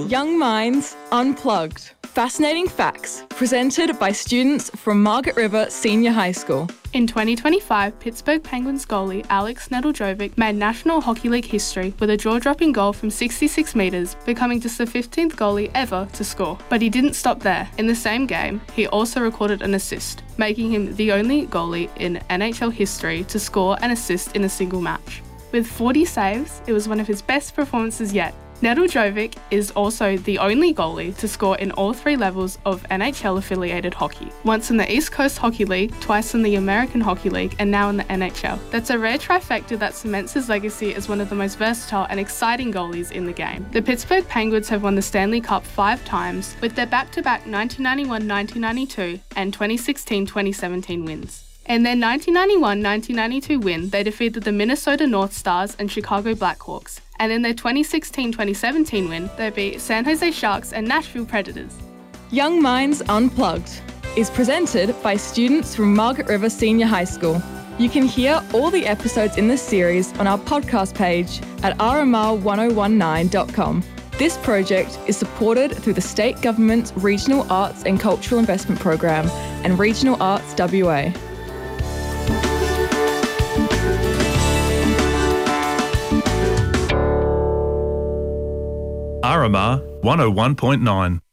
Young Minds Unplugged. Fascinating facts presented by students from Margaret River Senior High School. In 2025, Pittsburgh Penguins goalie Alex Nedeljkovic made National Hockey League history with a jaw-dropping goal from 66 metres, becoming just the 15th goalie ever to score. But he didn't stop there. In the same game, he also recorded an assist, making him the only goalie in NHL history to score an assist in a single match. With 40 saves, it was one of his best performances yet. Nedeljkovic is also the only goalie to score in all three levels of NHL-affiliated hockey. Once in the East Coast Hockey League, twice in the American Hockey League, and now in the NHL. That's a rare trifecta that cements his legacy as one of the most versatile and exciting goalies in the game. The Pittsburgh Penguins have won the Stanley Cup 5 times, with their back-to-back 1991-1992 and 2016-2017 wins. In their 1991-1992 win, they defeated the Minnesota North Stars and Chicago Blackhawks. And in their 2016-2017 win, they beat San Jose Sharks and Nashville Predators. Young Minds Unplugged is presented by students from Margaret River Senior High School. You can hear all the episodes in this series on our podcast page at rmr1019.com. This project is supported through the State Government's Regional Arts and Cultural Investment Program and Regional Arts WA. RMR 101.9